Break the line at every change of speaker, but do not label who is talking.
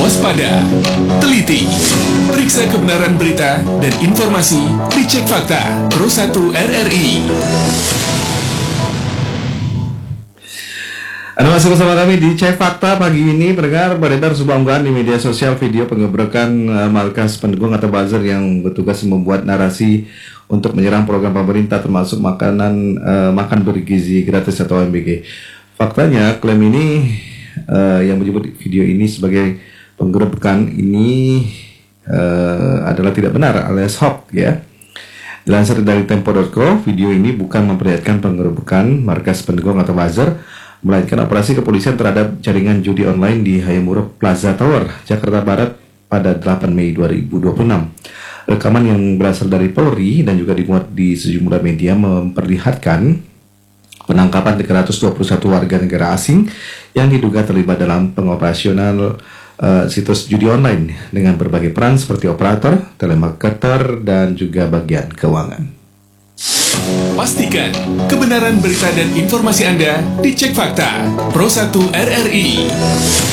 waspada, teliti, periksa kebenaran berita dan informasi di Cek Fakta Pro 1 RRI.
Anda masih bersama kami di Cek Fakta pagi ini. Pendengar, beredar sebuah unggahan di media sosial video penggebrekan markas pendukung atau buzzer yang bertugas membuat narasi untuk menyerang program pemerintah termasuk makan bergizi gratis atau MBG. Faktanya, klaim ini yang menyebut video ini sebagai penggerebekan ini adalah tidak benar alias hoax ya. Dilansir dari Tempo.co, video ini bukan memperlihatkan penggerebekan markas pendukung atau buzzer, melainkan operasi kepolisian terhadap jaringan judi online di Hayamuruk Plaza Tower, Jakarta Barat pada 8 Mei 2026. Rekaman yang berasal dari Polri dan juga dimuat di sejumlah media memperlihatkan penangkapan 321 warga negara asing yang diduga terlibat dalam pengoperasional situs judi online dengan berbagai peran seperti operator, telemarketer, dan juga bagian keuangan.
Pastikan kebenaran berita dan informasi Anda di Cek Fakta Pro 1 RRI.